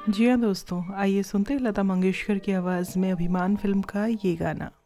जी हाँ दोस्तों, आइए सुनते हैं लता मंगेशकर की आवाज़ में अभिमान फ़िल्म का ये गाना।